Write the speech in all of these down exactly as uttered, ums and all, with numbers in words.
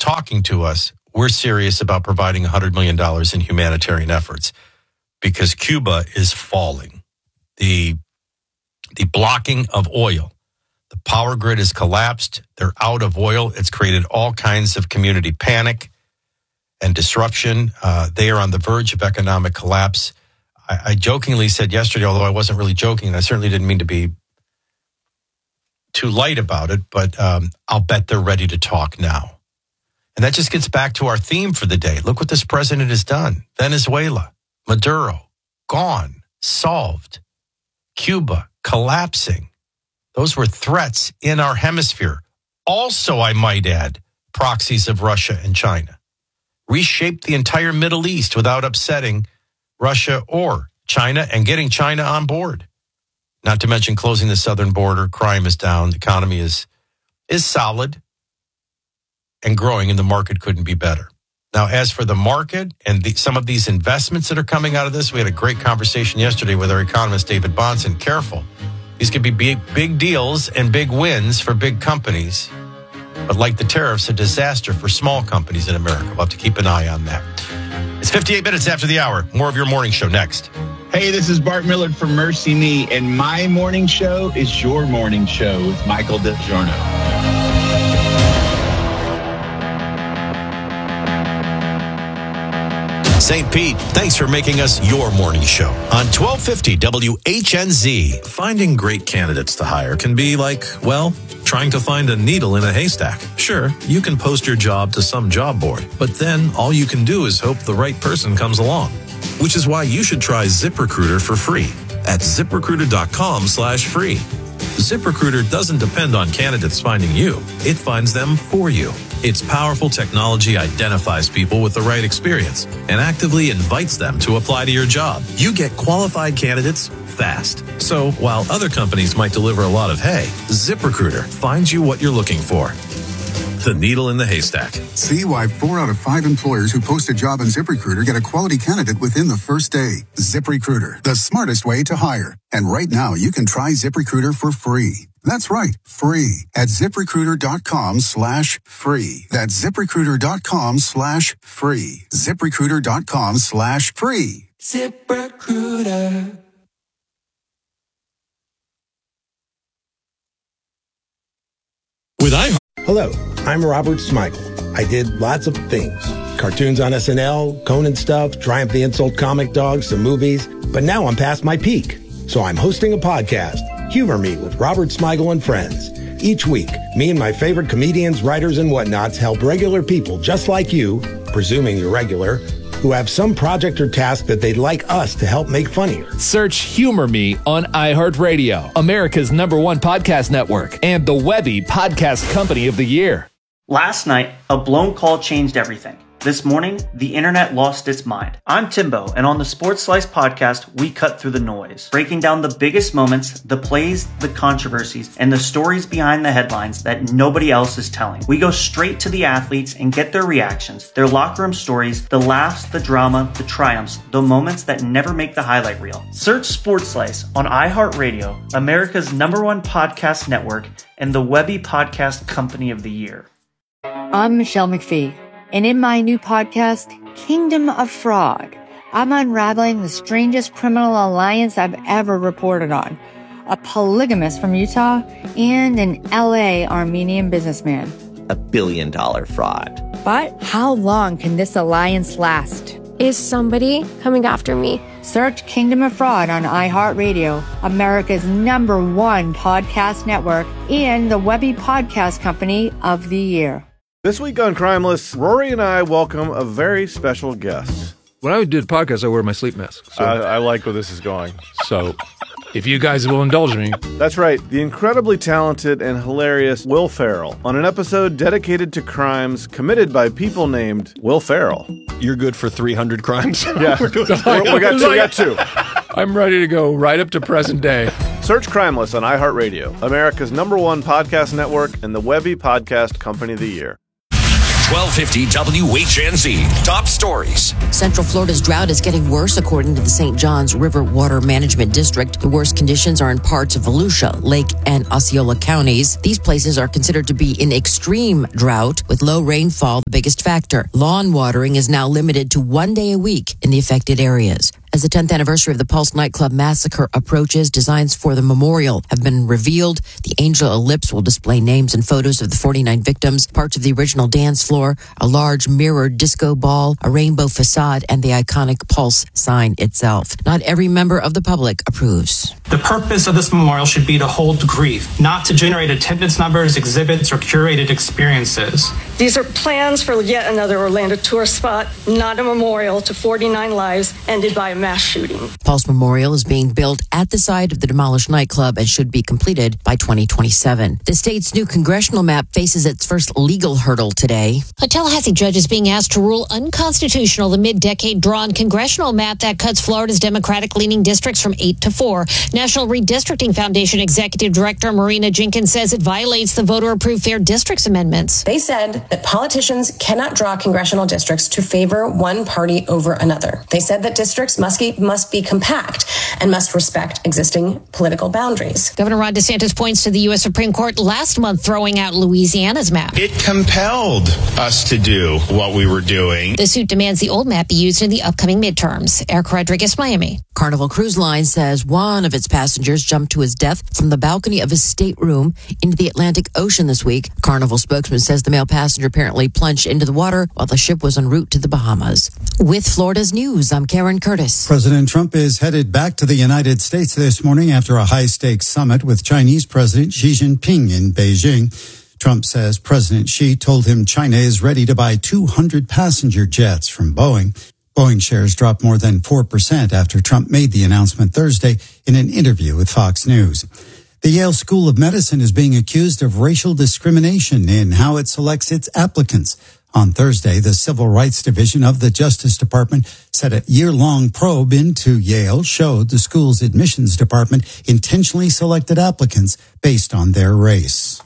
talking to us, we're serious about providing one hundred million dollars in humanitarian efforts because Cuba is falling. The, the blocking of oil, the power grid has collapsed. They're out of oil. It's created all kinds of community panic and disruption. Uh, they are on the verge of economic collapse. I, I jokingly said yesterday, although I wasn't really joking, and I certainly didn't mean to be too light about it, but um, I'll bet they're ready to talk now. And that just gets back to our theme for the day. Look what this president has done. Venezuela, Maduro, gone, solved. Cuba, collapsing. Those were threats in our hemisphere. Also, I might add, proxies of Russia and China. Reshaped the entire Middle East without upsetting Russia or China and getting China on board. Not to mention closing the southern border. Crime is down. The economy is, is solid and growing, and the market couldn't be better. Now, as for the market and the, some of these investments that are coming out of this, we had a great conversation yesterday with our economist, David Bahnsen. Careful. These could be big, big deals and big wins for big companies. But like the tariffs, a disaster for small companies in America. We'll have to keep an eye on that. It's fifty-eight minutes after the hour. More of your morning show next. Hey, this is Bart Millard from Mercy Me, and my morning show is your morning show with Michael DiGiorno. Saint Pete, thanks for making us your morning show on twelve fifty W H N Z. Finding great candidates to hire can be like, well, trying to find a needle in a haystack. Sure, you can post your job to some job board, but then all you can do is hope the right person comes along. Which is why you should try ZipRecruiter for free at ZipRecruiter.com slash free. ZipRecruiter doesn't depend on candidates finding you. It finds them for you. Its powerful technology identifies people with the right experience and actively invites them to apply to your job. You get qualified candidates fast. So while other companies might deliver a lot of hay, ZipRecruiter finds you what you're looking for. The needle in the haystack. See why four out of five employers who post a job on ZipRecruiter get a quality candidate within the first day. ZipRecruiter, the smartest way to hire. And right now, you can try ZipRecruiter for free. That's right, free at ZipRecruiter.com slash free. That's ZipRecruiter.com slash free. ZipRecruiter.com slash free. ZipRecruiter. With I. Hello, I'm Robert Smigel. I did lots of things. Cartoons on S N L, Conan stuff, Triumph the Insult Comic Dogs, some movies. But now I'm past my peak. So I'm hosting a podcast, Humor Me with Robert Smigel and Friends. Each week, me and my favorite comedians, writers, and whatnots help regular people just like you, presuming you're regular, who have some project or task that they'd like us to help make funnier. Search Humor Me on iHeartRadio, America's number one podcast network, and the Webby Podcast Company of the Year. Last night, a blown call changed everything. This morning, the internet lost its mind. I'm Timbo, and on the Sports Slice podcast, we cut through the noise, breaking down the biggest moments, the plays, the controversies, and the stories behind the headlines that nobody else is telling. We go straight to the athletes and get their reactions, their locker room stories, the laughs, the drama, the triumphs, the moments that never make the highlight reel. Search Sports Slice on iHeartRadio, America's number one podcast network, and the Webby Podcast Company of the Year. I'm Michelle McPhee. And in my new podcast, Kingdom of Fraud, I'm unraveling the strangest criminal alliance I've ever reported on. A polygamist from Utah and an L A Armenian businessman. A billion dollar fraud. But how long can this alliance last? Is somebody coming after me? Search Kingdom of Fraud on iHeartRadio, America's number one podcast network, and the Webby Podcast Company of the Year. This week on Crimeless, Rory and I welcome a very special guest. When I do the podcast, I wear my sleep mask. So. I, I like where this is going. So, if you guys will indulge me. That's right, the incredibly talented and hilarious Will Ferrell on an episode dedicated to crimes committed by people named Will Ferrell. You're good for three hundred crimes? Yeah, we got two, we got two. I'm ready to go right up to present day. Search Crimeless on iHeartRadio, America's number one podcast network and the Webby Podcast Company of the Year. twelve fifty W H N Z. Top stories. Central Florida's drought is getting worse, according to the Saint Johns River Water Management District. The worst conditions are in parts of Volusia, Lake, and Osceola counties. These places are considered to be in extreme drought, with low rainfall the biggest factor. Lawn watering is now limited to one day a week in the affected areas. As the tenth anniversary of the Pulse nightclub massacre approaches, designs for the memorial have been revealed. The Angel Ellipse will display names and photos of the forty-nine victims, parts of the original dance floor, a large mirrored disco ball, a rainbow facade, and the iconic Pulse sign itself. Not every member of the public approves. The purpose of this memorial should be to hold grief, not to generate attendance numbers, exhibits, or curated experiences. These are plans for yet another Orlando tourist spot, not a memorial to forty-nine lives ended by a mass shooting. Pulse Memorial is being built at the site of the demolished nightclub and should be completed by twenty twenty-seven. The state's new congressional map faces its first legal hurdle today. A Tallahassee judge is being asked to rule unconstitutional the mid-decade drawn congressional map that cuts Florida's Democratic-leaning districts from eight to four. National Redistricting Foundation Executive Director Marina Jenkins says it violates the voter-approved Fair Districts amendments. They said that politicians cannot draw congressional districts to favor one party over another. They said that districts must be, must be compact and must respect existing political boundaries. Governor Ron DeSantis points to the U S Supreme Court last month throwing out Louisiana's map. It compelled us to do what we were doing. The suit demands the old map be used in the upcoming midterms. Eric Rodriguez, Miami. Carnival Cruise Line says one of its passengers jumped to his death from the balcony of his stateroom into the Atlantic Ocean this week. Carnival spokesman says the male passenger apparently plunged into the water while the ship was en route to the Bahamas. With Florida's news, I'm Karen Curtis. President Trump is headed back to the United States this morning after a high-stakes summit with Chinese President Xi Jinping in Beijing. Trump says President Xi told him China is ready to buy two hundred passenger jets from Boeing. Boeing shares dropped more than four percent after Trump made the announcement Thursday in an interview with Fox News. The Yale School of Medicine is being accused of racial discrimination in how it selects its applicants. On Thursday, the Civil Rights Division of the Justice Department said a year-long probe into Yale showed the school's admissions department intentionally selected applicants based on their race.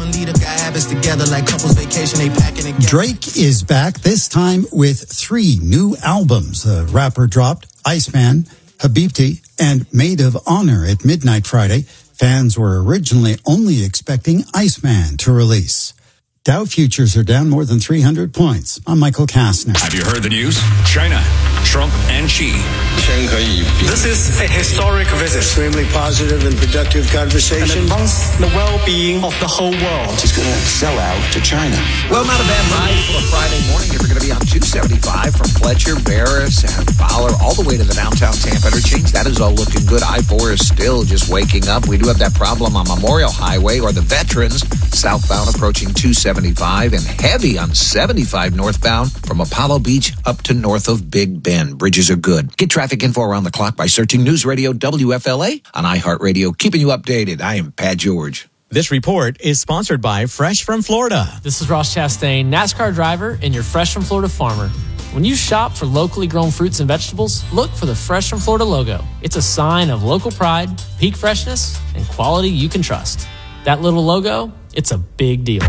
Drake is back, this time with three new albums. The rapper dropped Iceman, Habibti, and Maid of Honor at midnight Friday. Fans were originally only expecting Iceman to release. Dow futures are down more than three hundred points. I'm Michael Kastner. Have you heard the news? China, Trump, and Xi. This is a historic visit. Extremely positive and productive conversation. And advance the well-being of the whole world. It's going to sell out to China. Well, not a bad ride for a Friday morning if we're going to be on two seventy-five from Fletcher, Barris, and Fowler all the way to the downtown Tampa interchange. That is all looking good. I four is still just waking up. We do have that problem on Memorial Highway or the Veterans southbound approaching two seventy-five and heavy on seventy-five northbound from Apollo Beach up to north of Big Bend. Bridges are good. Get traffic info around the clock by searching News Radio W F L A on iHeartRadio, keeping you updated. I am Pat George. This report is sponsored by Fresh from Florida. This is Ross Chastain, NASCAR driver, and your Fresh from Florida farmer. When you shop for locally grown fruits and vegetables, look for the Fresh from Florida logo. It's a sign of local pride, peak freshness, and quality you can trust. That little logo, it's a big deal.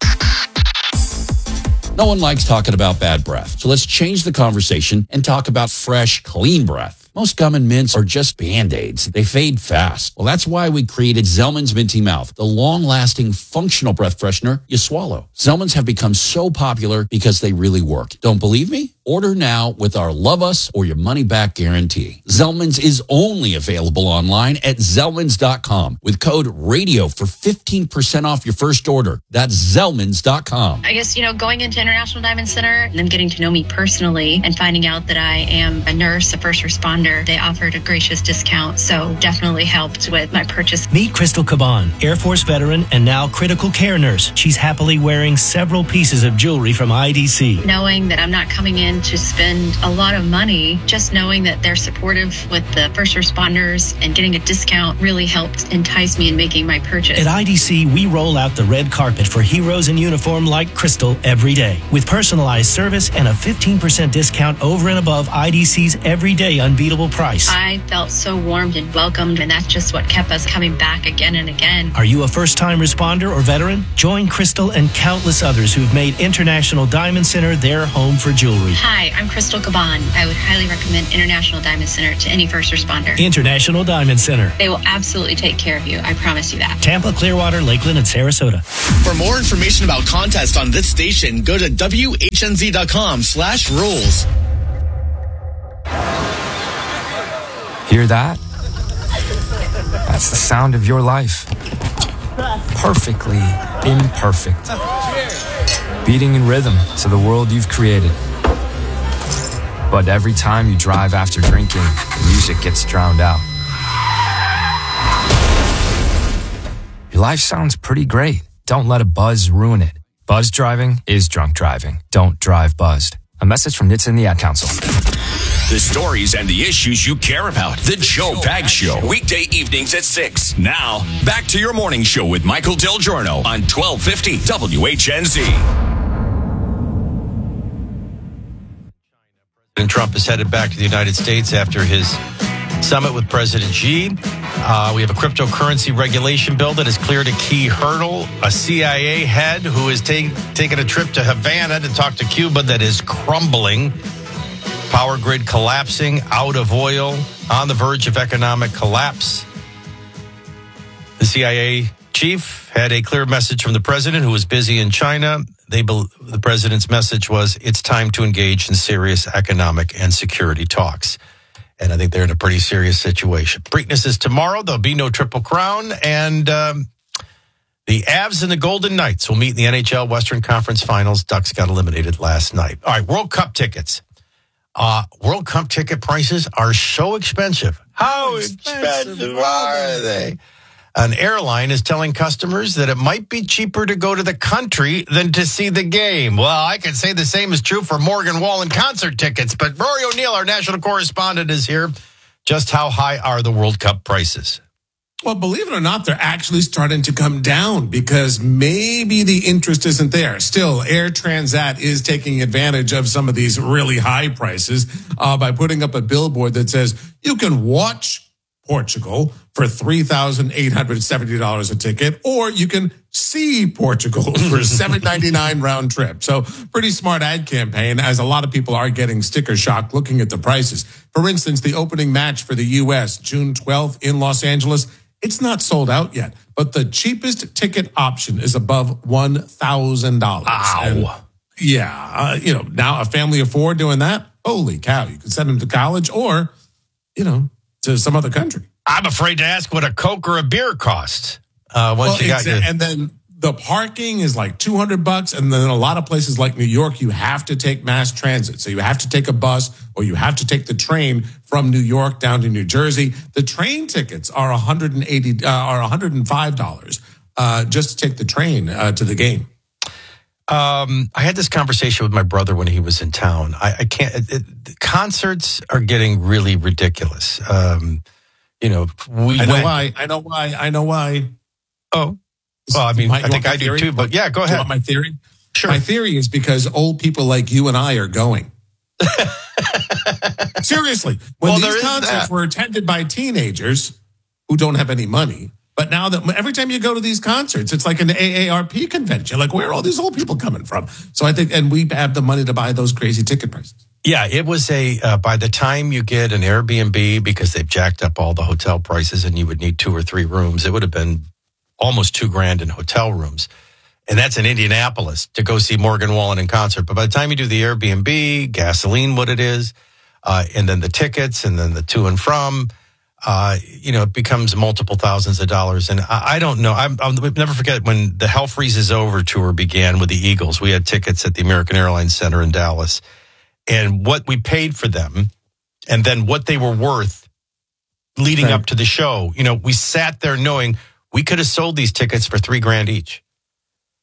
No one likes talking about bad breath, so let's change the conversation and talk about fresh, clean breath. Most gum and mints are just Band-Aids. They fade fast. Well, that's why we created Zellman's Minty Mouth, the long-lasting, functional breath freshener you swallow. Zellman's have become so popular because they really work. Don't believe me? Order now with our Love Us or Your Money Back guarantee. Zellman's is only available online at Zellmans dot com with code RADIO for fifteen percent off your first order. That's Zellmans dot com. I guess, you know, going into International Diamond Center and them getting to know me personally and finding out that I am a nurse, a first responder, they offered a gracious discount, so definitely helped with my purchase. Meet Crystal Caban, Air Force veteran and now critical care nurse. She's happily wearing several pieces of jewelry from I D C. Knowing that I'm not coming in plan to spend a lot of money. Just knowing that they're supportive with the first responders and getting a discount really helped entice me in making my purchase. At I D C, we roll out the red carpet for heroes in uniform like Crystal every day, with personalized service and a fifteen percent discount over and above I D C's everyday unbeatable price. I felt so warmed and welcomed, and that's just what kept us coming back again and again. Are you a first-time responder or veteran? Join Crystal and countless others who've made International Diamond Center their home for jewelry. Hi, I'm Crystal Caban. I would highly recommend International Diamond Center to any first responder. International Diamond Center. They will absolutely take care of you. I promise you that. Tampa, Clearwater, Lakeland, and Sarasota. For more information about contests on this station, go to W H N Z dot com slash rules. Hear that? That's the sound of your life. Perfectly imperfect. Beating in rhythm to the world you've created. But every time you drive after drinking, the music gets drowned out. Your life sounds pretty great. Don't let a buzz ruin it. Buzz driving is drunk driving. Don't drive buzzed. A message from N H T S A and the Ad Council. The stories and the issues you care about. The Joe Pags Show. Weekday evenings at six. Now, back to your morning show with Michael Del Giorno on twelve fifty W H N Z. President Trump is headed back to the United States after his summit with President Xi. Uh, we have a cryptocurrency regulation bill that has cleared a key hurdle. A C I A head who is take, taking a trip to Havana to talk to Cuba that is crumbling. Power grid collapsing, out of oil, on the verge of economic collapse. The C I A chief had a clear message from the president, who was busy in China. They, the president's message was, it's time to engage in serious economic and security talks. And I think they're in a pretty serious situation. Preakness is tomorrow. There'll be no Triple Crown. And um, the Avs and the Golden Knights will meet in the N H L Western Conference Finals. Ducks got eliminated last night. All right, World Cup tickets. Uh, World Cup ticket prices are so expensive. How expensive are they? An airline is telling customers that it might be cheaper to go to the country than to see the game. Well, I could say the same is true for Morgan Wallen concert tickets, but Rory O'Neill, our national correspondent, is here. Just how high are the World Cup prices? Well, believe it or not, they're actually starting to come down because maybe the interest isn't there. Still, Air Transat is taking advantage of some of these really high prices uh, by putting up a billboard that says you can watch Portugal for three thousand eight hundred seventy dollars a ticket, or you can see Portugal for seven ninety-nine round trip. So pretty smart ad campaign, as a lot of people are getting sticker shock looking at the prices. For instance, the opening match for the U S, June twelfth in Los Angeles, it's not sold out yet, but the cheapest ticket option is above one thousand dollars. Ow. And yeah, uh, you know, now a family of four doing that, holy cow, you can send them to college or, you know, to some other country. I'm afraid to ask what a Coke or a beer costs. Uh, once well, you got your... And then the parking is like two hundred bucks. And then a lot of places like New York, you have to take mass transit. So you have to take a bus or you have to take the train from New York down to New Jersey. The train tickets are one hundred eighty uh, are one hundred five dollars uh, just to take the train uh, to the game. Um, I had this conversation with my brother when he was in town. I, I can't. It, it, concerts are getting really ridiculous. Um, you know, we I know went, why. I know why. I know why. Oh, well, I mean, my, I think I do theory? too. But yeah, go Do ahead. you want my theory? Sure. My theory is because old people like you and I are going. Seriously, when Well, these there is concerts that. were attended by teenagers who don't have any money. But now that every time you go to these concerts, it's like an A A R P convention. Like, where are all these old people coming from? So I think, and we have the money to buy those crazy ticket prices. Yeah, it was a, uh, by the time you get an Airbnb, because they've jacked up all the hotel prices and you would need two or three rooms, it would have been almost two grand in hotel rooms. And that's in Indianapolis to go see Morgan Wallen in concert. But by the time you do the Airbnb, gasoline, what it is, uh, and then the tickets and then the to and from, uh, you know, it becomes multiple thousands of dollars. And I, I don't know. I'm, I'll never forget when the Hell Freezes Over tour began with the Eagles. We had tickets at the American Airlines Center in Dallas. And what we paid for them and then what they were worth leading Right. up to the show. You know, we sat there knowing we could have sold these tickets for three grand each.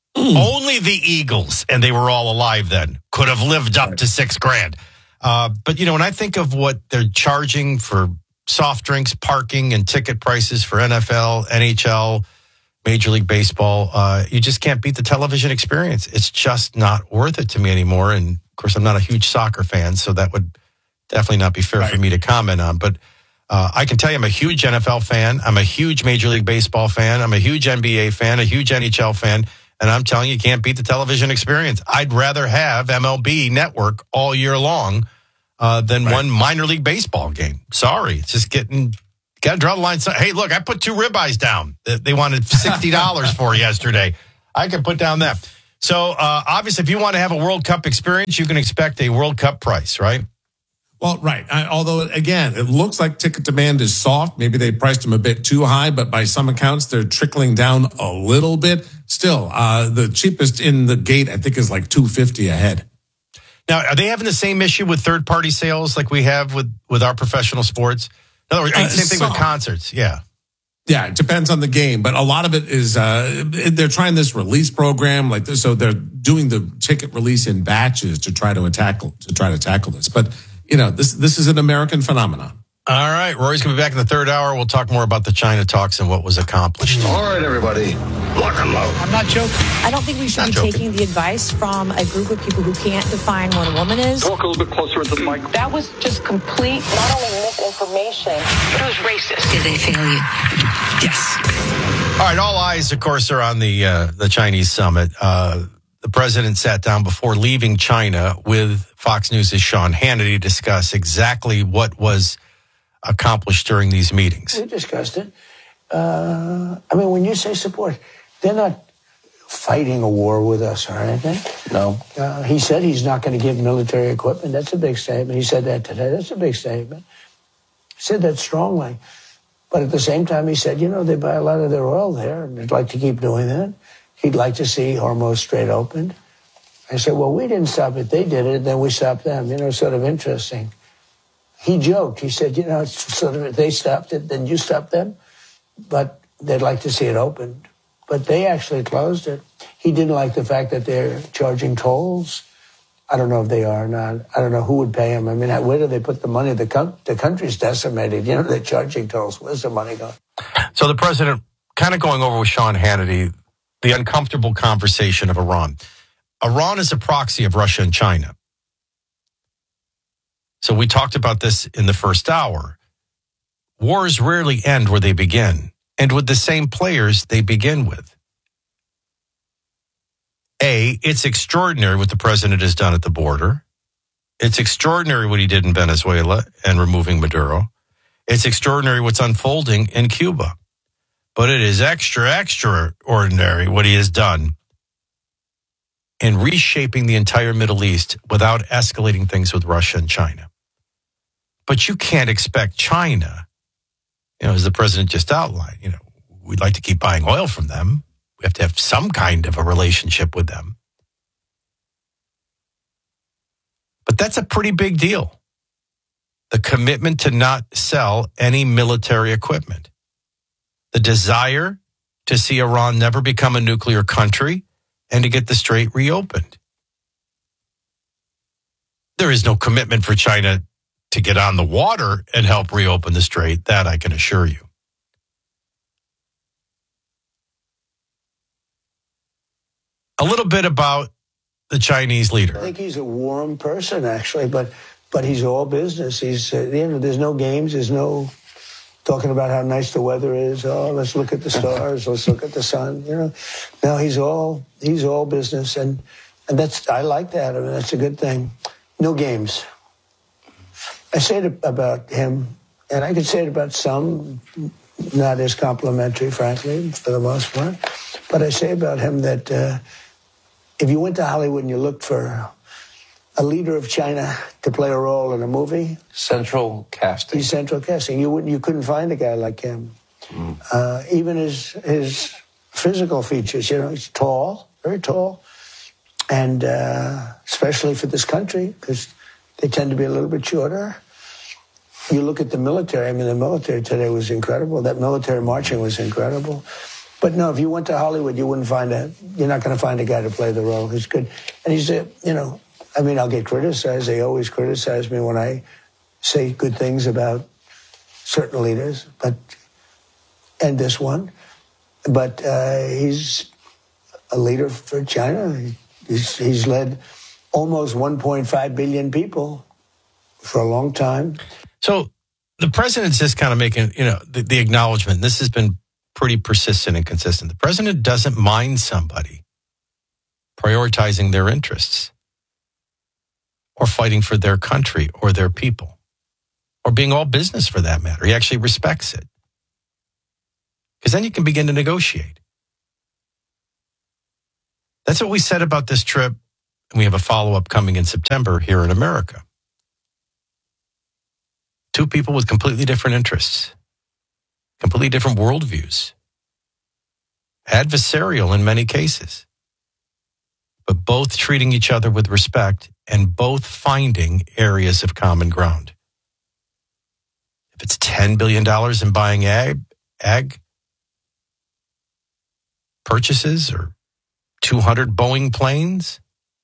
Mm. Only the Eagles, and they were all alive then, could have lived up to six grand. Uh, but, you know, when I think of what they're charging for soft drinks, parking, and ticket prices for N F L, N H L, Major League Baseball, uh, you just can't beat the television experience. It's just not worth it to me anymore. And, of course, I'm not a huge soccer fan, so that would definitely not be fair right. for me to comment on. But uh, I can tell you I'm a huge N F L fan. I'm a huge Major League Baseball fan. I'm a huge N B A fan, a huge N H L fan. And I'm telling you, you can't beat the television experience. I'd rather have M L B Network all year long uh, than right. one minor league baseball game. Sorry. It's just getting, got to draw the line. Hey, look, I put two ribeyes down that they wanted sixty dollars for yesterday. I can put down that. So, uh, obviously, if you want to have a World Cup experience, you can expect a World Cup price, right? Well, right. I, although, again, it looks like ticket demand is soft. Maybe they priced them a bit too high, but by some accounts, they're trickling down a little bit. Still, uh, the cheapest in the gate, I think, is like two hundred fifty dollars a head. Now, are they having the same issue with third-party sales like we have with, with our professional sports? In other words, uh, same thing some. with concerts, yeah. Yeah, it depends on the game, but a lot of it is uh, they're trying this release program, like this, so they're doing the ticket release in batches to try to tackle to try to tackle this. But you know, this this is an American phenomenon. All right, Rory's going to be back in the third hour. We'll talk more about the China talks and what was accomplished. All right, everybody, lock and load. I'm not joking. I don't think we should not be joking. taking the advice from a group of people who can't define what a woman is. Talk a little bit closer into the mic. That was just complete, not only misinformation, but it was racist. Did they fail you? Yes. All right, all eyes, of course, are on the uh, the Chinese summit. Uh, the president sat down before leaving China with Fox News' Sean Hannity to discuss exactly what was accomplished during these meetings. We discussed it. Uh, I mean, when you say support, they're not fighting a war with us or anything. No. Uh, he said he's not going to give military equipment. That's a big statement. He said that today. That's a big statement. He said that strongly. But at the same time, he said, you know, they buy a lot of their oil there, and they'd like to keep doing that. He'd like to see Hormuz Strait opened. I said, well, we didn't stop it. They did it, then we stopped them. You know, sort of interesting. He joked. He said, you know, it's sort of, if they stopped it, then you stopped them. But they'd like to see it opened. But they actually closed it. He didn't like the fact that they're charging tolls. I don't know if they are or not. I don't know who would pay them. I mean, where do they put the money? The, co- the country's decimated. You know, they're charging tolls. Where's the money going? So the president kind of going over with Sean Hannity, the uncomfortable conversation of Iran. Iran is a proxy of Russia and China. So we talked about this in the first hour. Wars rarely end where they begin, and with the same players they begin with. A, it's extraordinary what the president has done at the border. It's extraordinary what he did in Venezuela and removing Maduro. It's extraordinary what's unfolding in Cuba. But it is extra, extraordinary what he has done in reshaping the entire Middle East without escalating things with Russia and China. But you can't expect China, you know, as the president just outlined, you know, we'd like to keep buying oil from them. We have to have some kind of a relationship with them. But that's a pretty big deal. The commitment to not sell any military equipment. The desire to see Iran never become a nuclear country and to get the strait reopened. There is no commitment for China to get on the water and help reopen the strait. That I can assure you. A little bit about the Chinese leader. I think he's a warm person, actually, but but he's all business. He's uh, you know, there's no games. There's no talking about how nice the weather is. Oh, let's look at the stars. Let's look at the sun. You know, no, he's all he's all business, and and that's I like that. I mean, that's a good thing. No games. I say it about him, and I could say it about some, not as complimentary, frankly, for the most part. But I say about him that uh, if you went to Hollywood and you looked for a leader of China to play a role in a movie, central casting. He's central casting. You wouldn't, you couldn't find a guy like him. Mm. Uh, even his his physical features. You know, he's tall, very tall, and uh, especially for this country because they tend to be a little bit shorter. You look at the military. I mean, the military today was incredible. That military marching was incredible. But no, if you went to Hollywood, you wouldn't find a, you're not going to find a guy to play the role. He's good. And he's a, you know, I mean, I'll get criticized. They always criticize me when I say good things about certain leaders, but, and this one. But uh, he's a leader for China. He's, he's led almost one point five billion people for a long time. So the president's just kind of making, you know, the, the acknowledgement. This has been pretty persistent and consistent. The president doesn't mind somebody prioritizing their interests or fighting for their country or their people or being all business for that matter. He actually respects it. Because then you can begin to negotiate. That's what we said about this trip. And we have a follow-up coming in September here in America. Two people with completely different interests, completely different worldviews, adversarial in many cases, but both treating each other with respect and both finding areas of common ground. If it's ten billion dollars in buying ag, ag purchases or two hundred Boeing planes,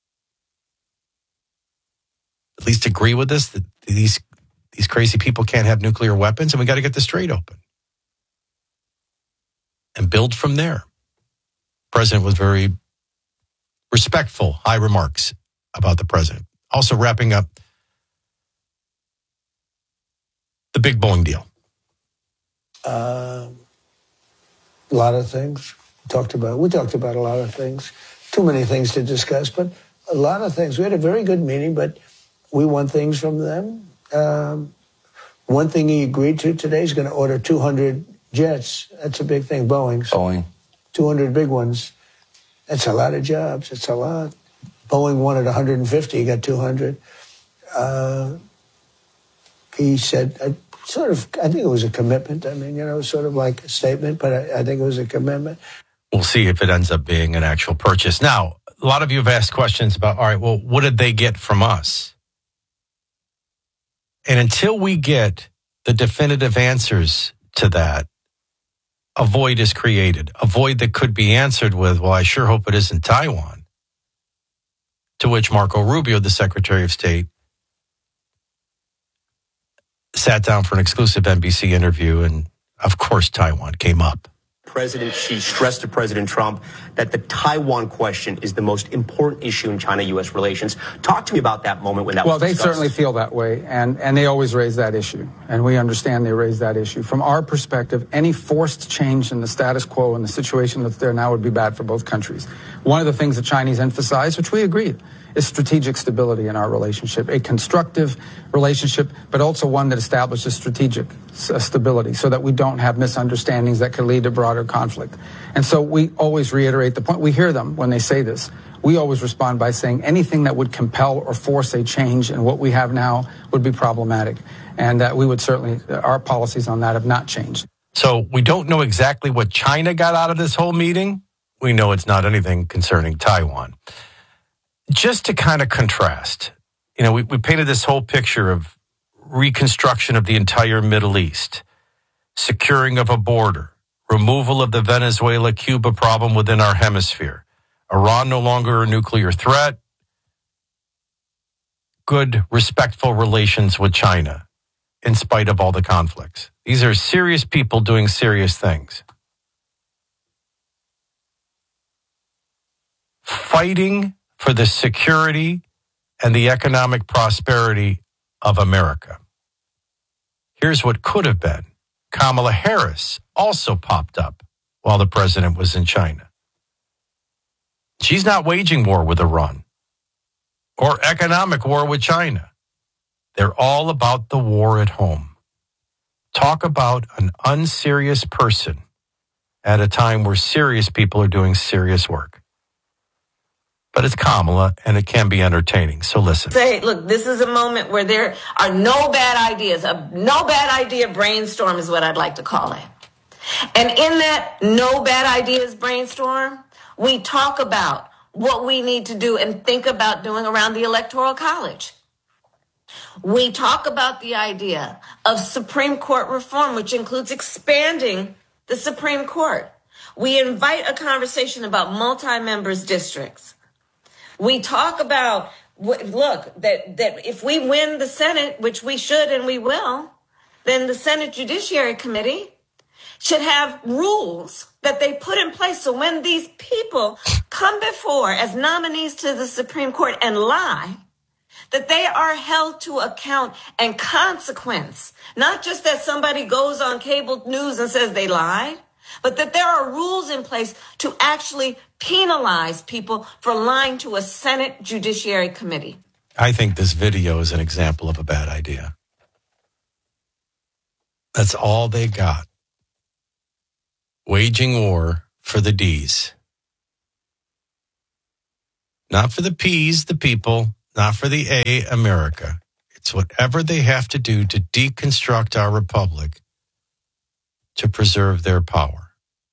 at least agree with us that these these crazy people can't have nuclear weapons, and we got to get the Strait open and build from there. The president was very respectful, high remarks about the president. Also wrapping up the big Boeing deal. Uh, a lot of things we talked about. We talked about a lot of things. Too many things to discuss, but a lot of things. We had a very good meeting, but we want things from them. Um, one thing he agreed to today is going to order two hundred jets. That's a big thing. Boeing's. Boeing. two hundred big ones. That's a lot of jobs. It's a lot. Boeing wanted one hundred fifty. He got two hundred. Uh, he said, uh, sort of, I think it was a commitment. I mean, you know, sort of like a statement, but I, I think it was a commitment. We'll see if it ends up being an actual purchase. Now, a lot of you have asked questions about, all right, well, what did they get from us? And until we get the definitive answers to that, a void is created. A void that could be answered with, well, I sure hope it isn't Taiwan. To which Marco Rubio, the Secretary of State, sat down for an exclusive N B C interview, and of course Taiwan came up. President Xi stressed to President Trump that the Taiwan question is the most important issue in China-U S relations. Talk to me about that moment when that well, was discussed. Well, they certainly feel that way, and, and they always raise that issue, and we understand they raise that issue. From our perspective, any forced change in the status quo and the situation that's there now would be bad for both countries. One of the things the Chinese emphasize, which we agree, is strategic stability in our relationship, a constructive relationship, but also one that establishes strategic stability so that we don't have misunderstandings that could lead to broader conflict. And so we always reiterate the point. We hear them when they say this. We always respond by saying anything that would compel or force a change in what we have now would be problematic. And uh, we would certainly, our policies on that have not changed. So we don't know exactly what China got out of this whole meeting. We know it's not anything concerning Taiwan. Just to kind of contrast, you know, we, we painted this whole picture of reconstruction of the entire Middle East, securing of a border, removal of the Venezuela-Cuba problem within our hemisphere, Iran no longer a nuclear threat, good, respectful relations with China in spite of all the conflicts. These are serious people doing serious things. Fighting for the security and the economic prosperity of America. Here's what could have been. Kamala Harris also popped up while the president was in China. She's not waging war with Iran or economic war with China. They're all about the war at home. Talk about an unserious person at a time where serious people are doing serious work. But it's Kamala, and it can be entertaining. So listen. Say, look, this is a moment where there are no bad ideas. A no bad idea brainstorm is what I'd like to call it. And in that no bad ideas brainstorm, we talk about what we need to do and think about doing around the Electoral College. We talk about the idea of Supreme Court reform, which includes expanding the Supreme Court. We invite a conversation about multi-members districts. We talk about, look, that, that if we win the Senate, which we should and we will, then the Senate Judiciary Committee should have rules that they put in place so when these people come before as nominees to the Supreme Court and lie, that they are held to account and consequence. Not just that somebody goes on cable news and says they lied, but that there are rules in place to actually penalize people for lying to a Senate Judiciary Committee. I think this video is an example of a bad idea. That's all they got. Waging war for the D's. Not for the P's, the people, not for the A, America. It's whatever they have to do to deconstruct our republic to preserve their power.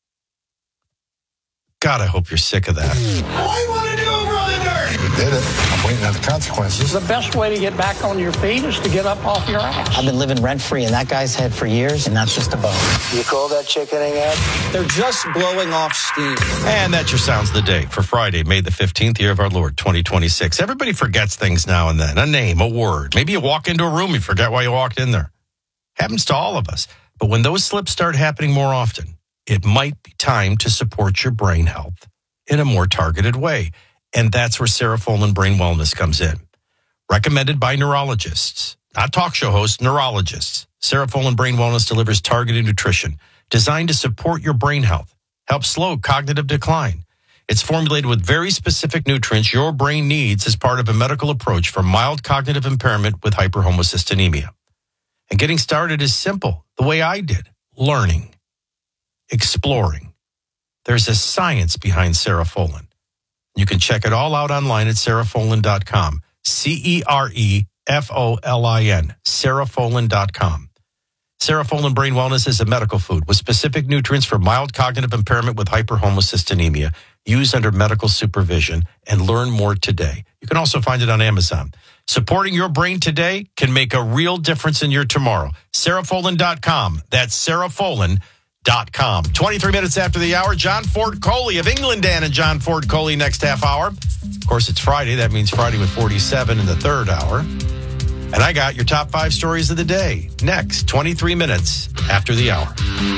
God, I hope you're sick of that. I want to do over on the dirt. We did it. I'm waiting on the consequences. The best way to get back on your feet is to get up off your ass. I've been living rent-free in that guy's head for years, and that's just a bone. You call that chickening out? They're just blowing off steam. And that's your Sounds of the Day for Friday, May the fifteenth, year of our Lord, twenty twenty-six. Everybody forgets things now and then. A name, a word. Maybe you walk into a room, you forget why you walked in there. Happens to all of us. But when those slips start happening more often, it might be time to support your brain health in a more targeted way. And that's where Serofolin Brain Wellness comes in. Recommended by neurologists, not talk show hosts, neurologists. Serofolin Brain Wellness delivers targeted nutrition designed to support your brain health, help slow cognitive decline. It's formulated with very specific nutrients your brain needs as part of a medical approach for mild cognitive impairment with hyperhomocystinemia. And getting started is simple, the way I did, learning, exploring. There's a science behind Serofolin. You can check it all out online at serofolin dot com. C E R E F O L I N, serofolin dot com. Serofolin Brain Wellness is a medical food with specific nutrients for mild cognitive impairment with hyperhomocystinemia, used under medical supervision, and learn more today. You can also find it on Amazon. Supporting your brain today can make a real difference in your tomorrow. serofolin dot com. That's serofolin dot com. twenty-three minutes after the hour, John Ford Coley of England Dan and John Ford Coley next half hour. Of course, it's Friday. That means Friday with forty-seven in the third hour. And I got your top five stories of the day next, twenty-three minutes after the hour.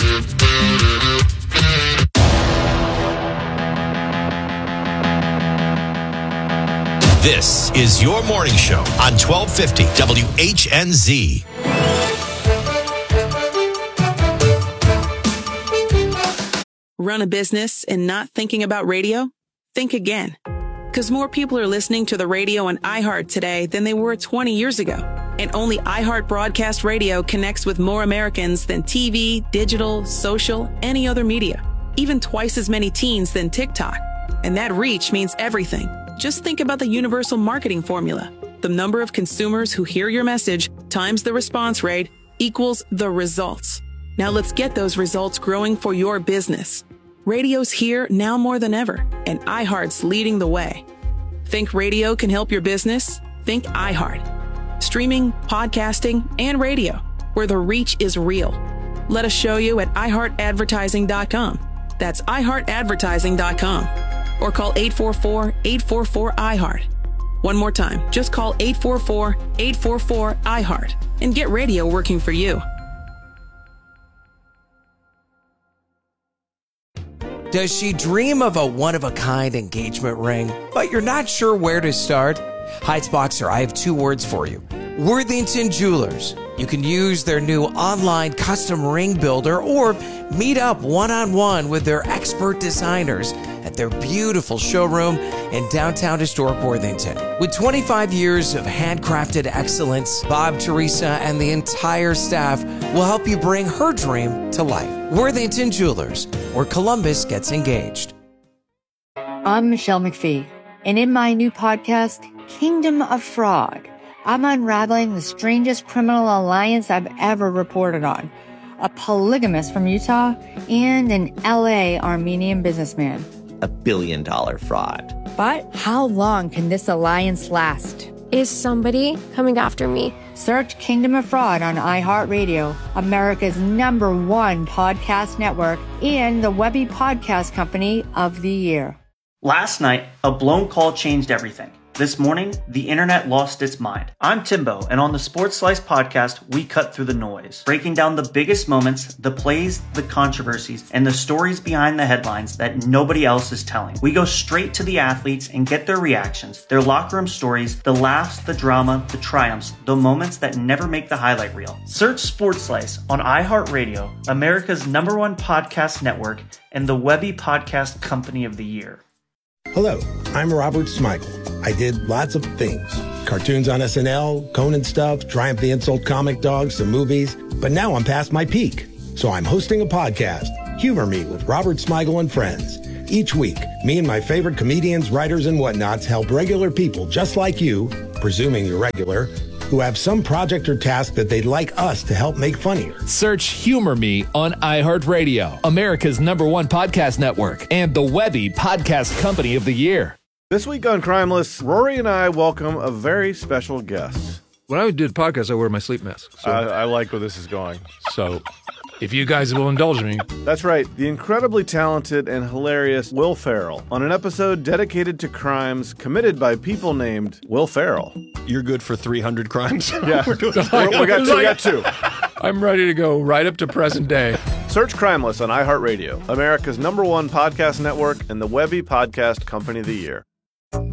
This is your morning show on twelve fifty W H N Z. Run a business and not thinking about radio? Think again. Because more people are listening to the radio on iHeart today than they were twenty years ago. And only iHeart Broadcast Radio connects with more Americans than T V, digital, social, any other media. Even twice as many teens than TikTok. And that reach means everything. Just think about the universal marketing formula. The number of consumers who hear your message times the response rate equals the results. Now let's get those results growing for your business. Radio's here now more than ever, and iHeart's leading the way. Think radio can help your business? Think iHeart. Streaming, podcasting, and radio, where the reach is real. Let us show you at i heart advertising dot com. That's i heart advertising dot com. Or call eight four four, eight four four, I heart. One more time, just call eight four four, eight four four, I heart and get radio working for you. Does she dream of a one-of-a-kind engagement ring, but you're not sure where to start? Heights Boxer, I have two words for you. Worthington Jewelers. You can use their new online custom ring builder or meet up one-on-one with their expert designers at their beautiful showroom in downtown historic Worthington. With twenty-five years of handcrafted excellence, Bob, Teresa, and the entire staff will help you bring her dream to life. Worthington Jewelers, where Columbus gets engaged. I'm Michelle McPhee, and in my new podcast, Kingdom of Frog, I'm unraveling the strangest criminal alliance I've ever reported on. A polygamist from Utah and an L A Armenian businessman. A billion dollar fraud. But how long can this alliance last? is somebody coming after me? Search Kingdom of Fraud on iHeartRadio, America's number one podcast network, and the Webby Podcast Company of the Year. Last night, a blown call changed everything. This morning, the internet lost its mind. I'm Timbo, and on the Sports Slice podcast, we cut through the noise, breaking down the biggest moments, the plays, the controversies, and the stories behind the headlines that nobody else is telling. We go straight to the athletes and get their reactions, their locker room stories, the laughs, the drama, the triumphs, the moments that never make the highlight reel. Search Sports Slice on iHeartRadio, America's number one podcast network, and the Webby Podcast Company of the Year. Hello, I'm Robert Smigel. I did lots of things. Cartoons on S N L, Conan stuff, Triumph the Insult comic dogs, some movies. But now I'm past my peak. So I'm hosting a podcast, Humor Me with Robert Smigel and Friends. Each week, me and my favorite comedians, writers, and whatnots help regular people just like you, presuming you're regular, who have some project or task that they'd like us to help make funnier. Search Humor Me on iHeartRadio, America's number one podcast network, and the Webby Podcast Company of the Year. This week on Crimeless, Rory and I welcome a very special guest. When I do the podcast, I wear my sleep mask. So. I, I like where this is going. So, if you guys will indulge me. That's right. The incredibly talented and hilarious Will Ferrell on an episode dedicated to crimes committed by people named Will Ferrell. You're good for three hundred crimes? Yeah. We're doing We're, we, got two, we got two. I'm ready to go right up to present day. Search Crimeless on iHeartRadio, America's number one podcast network and the Webby Podcast Company of the Year.